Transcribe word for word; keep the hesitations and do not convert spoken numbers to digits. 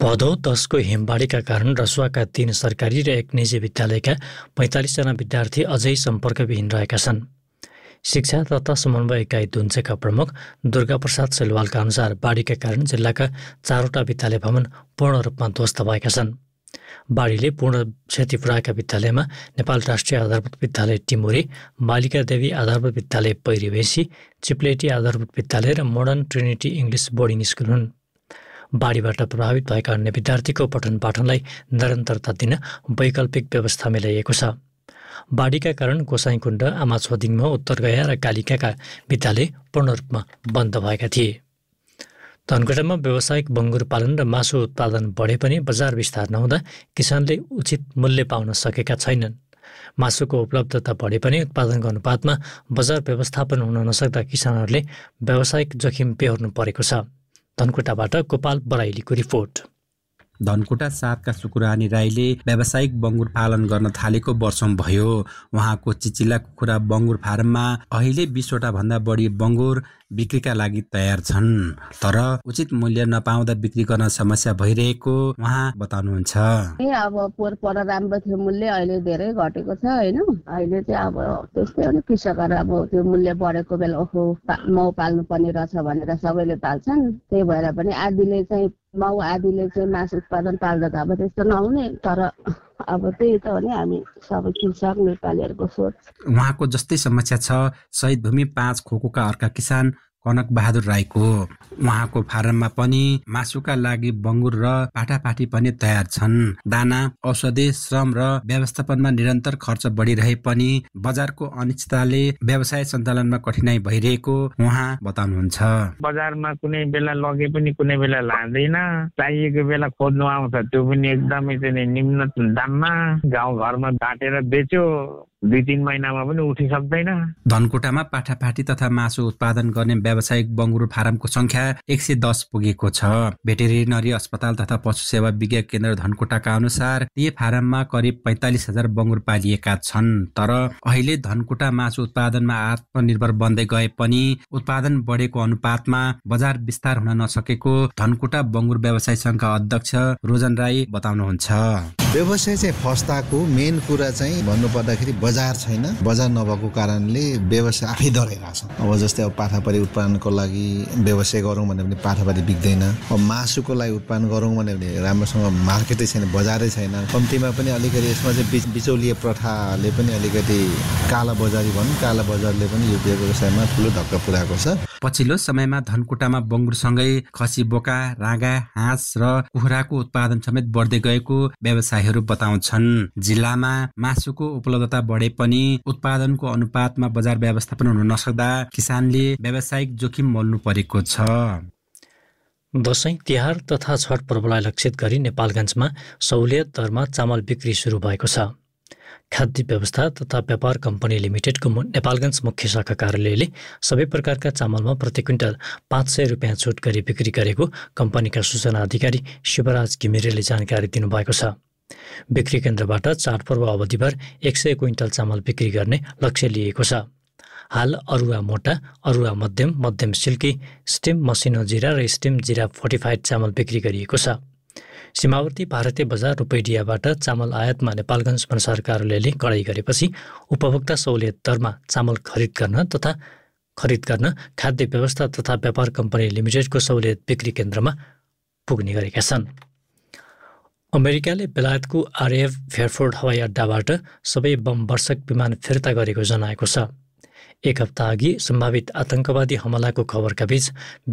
भदौ दसको हिमबाढीका कारण रसुवाका तीन सरकारी र एक निजी विद्यालयका पैँतालिसजना विद्यार्थी अझै सम्पर्कविहीन रहेका छन्। शिक्षा तथा समन्वय इकाइ दुन्चेका प्रमुख दुर्गा प्रसाद सेलवालका अनुसार बाढीका कारण जिल्लाका चारवटा विद्यालय भवन पूर्ण रूपमा ध्वस्त भएका छन्। बाढीले पूर्ण क्षति पुर्याएका विद्यालयमा नेपाल राष्ट्रिय आधारभूत विद्यालय टिमुरे, बालिका देवी आधारभूत विद्यालय पैरिवेसी, चिप्लेटी आधारभूत विद्यालय र modern Trinity English boarding school हुन्। बाढीबाट प्रभावित भएका अन्य विद्यार्थीको पठन पाठनलाई निरन्तरता दिन वैकल्पिक व्यवस्था मिलाइएको छ। बाढीका कारण गोसाइँकुण्ड, आमाछोदिङमा, उत्तरगया र कालिकाका विद्यालय पूर्ण रूपमा बन्द भएका थिए। धनकुटामा व्यावसायिक बङ्गुर पालन र मासु उत्पादन बढे पनि बजार विस्तार नहुँदा किसानले उचित मूल्य पाउन सकेका छैनन्। मासुको उपलब्धता बढे पनि उत्पादनको अनुपातमा बजार व्यवस्थापन हुन नसक्दा किसानहरूले व्यावसायिक जोखिम बेहोर्नु परेको छ। धनकुटाबाट गोपाल बराइलीको रिपोर्ट। धनकुटा सातका सुकुरानी राईले व्यावसायिक बङ्गुर पालन गर्न थालेको वर्षौं भयो। उहाँको चिचिला कुखुरा बङ्गुर फारममा अहिले बीसवटा भन्दा बढी बङ्गुर बिक्रीका लागि तयार छन्, तर उचित मूल्य नपाउँदा बिक्री गर्न समस्या भइरहेको उहाँ बताउनुहुन्छ। अब पोहोर पर राम्रो थियो मूल्य, अहिले धेरै घटेको छ हैन। अहिले चाहिँ अब त्यस्तै हो नि, कृषकहरू अब त्यो मूल्य बढेको बेला ओहो माउ पाल्नु पर्ने रहेछ भनेर सबैले पाल्छन्। त्यही भएर पनि आधीले चाहिँ माउ आधीले चाहिँ मासु उत्पादन पाल्दा त अब त्यस्तो नहुने, तर अब त्यही त हो नि हामी सबै कृषक नेपालीहरूको सोच। उहाँको जस्तै समस्या छ शहीद भूमि पाँच खोकोका अर्का किसान कनक बहादुर राईको। उहाँको फारममा पनि मासुका लागि बङ्गुर र पाठापाठी पनि तयार छन्। दाना, औषधि, श्रम र व्यवस्थापनमा निरन्तर खर्च बढिरहे पनि बजारको अनिश्चितताले व्यवसाय सञ्चालनमा कठिनाइ भइरहेको उहाँ बताउनुहुन्छ। बजारमा कुनै बेला लगे पनि कुनै बेला लाँदैन, चाहिएको बेला खोज्नु आउँछ त्यो पनि एकदमै चाहिँ निम्न दाममा। गाउँ घरमा बाटेर बेच्यो दुई तीन महिनामा पनि उठिसक्दैन। धनकुटामा पाठापाठी तथा मासु उत्पादन गर्ने व्यावसायिक बङ्गुर फारमको संख्या एक सय दस पुगेको छ। भेटेरिनरी अस्पताल तथा पशु सेवा विज्ञान केन्द्र धनकुटाका अनुसार ती फारममा करिब पैँतालिस हजार बङ्गुर पालिएका छन्, तर अहिले धनकुटा मासु उत्पादनमा आत्मनिर्भर बन्दै गए पनि उत्पादन बढेको अनुपातमा बजार विस्तार हुन नसकेको धनकुटा बङ्गुर व्यवसाय संघका अध्यक्ष रोजन राई बताउनुहुन्छ। व्यवसाय चाहिँ फस्ताको मेन कुरा चाहिँ भन्नुपर्दाखेरि बजार छैन। बजार नभएको कारणले व्यवसाय आफै डराइरहेको छ। अब जस्तै अब पाठापारी उत्पादनको लागि व्यवसाय गरौँ भने पनि पाठापारी बिक्दैन। अब मासुको लागि उत्पादन गरौँ भने पनि राम्रोसँग मार्केटै छैन, बजारै छैन। कम्तीमा पनि अलिकति यसमा चाहिँ बिचौलिया प्रथाले पनि अलिकति काला बजारी भनौँ, काला बजारले पनि यो व्यवसायमा ठुलो धक्का पुर्याएको छ। पछिल्लो समयमा धनकुटामा बङ्गुरसँगै खसी बोका, राँगा, हाँस र कुखुराको उत्पादन समेत बढ्दै गएको व्यवसायीहरू बताउँछन्। जिल्लामा मासुको उपलब्धता बढे पनि उत्पादनको अनुपातमा बजार व्यवस्थापन हुन नसक्दा किसानले व्यावसायिक जोखिम मोल्नु परेको छ। दशैं, तिहार तथा छठ पर्वलाई लक्षित गरी नेपालगञ्जमा सहुलियत दरमा चामल बिक्री सुरु भएको छ। खाद्य व्यवस्था तथा व्यापार कम्पनी लिमिटेडको नेपालगञ्ज मुख्य शाखा कार्यालयले सबै प्रकारका चामलमा प्रति क्विन्टल पाँच सय रुपियाँ छुट गरी बिक्री गरेको कम्पनीका सूचना अधिकारी शिवराज घिमिरेले जानकारी दिनुभएको छ। बिक्री केन्द्रबाट चाडपर्व अवधिभर एक सय क्विन्टल चामल बिक्री गर्ने लक्ष्य लिएको छ। हाल अरुवा मोटा, अरुवा मध्यम, मध्यम सिल्की, स्टिम मसिनो जिरा र स्टिम जिरा फोर्टिफाइड चामल बिक्री गरिएको छ। सीमावर्ती भारतीय बजार रुपैडियाबाट चामल आयातमा नेपालगञ्ज भन्सार कार्यालयले कडाई गरेपछि उपभोक्ता सहुलियत दरमा चामल खरिद गर्न तथा खरिद गर्न खाद्य व्यवस्था तथा व्यापार कम्पनी लिमिटेडको सहुलियत बिक्री केन्द्रमा पुग्ने गरेका छन्। अमेरिकाले बेलायतको आरएफ फेयरफोर्ड हवाई अड्डाबाट सबै बम वर्षक विमान फिर्ता गरेको जनाएको छ। एक हप्ता अघि सम्भावित आतंकवादी हमलाको खबरका बीच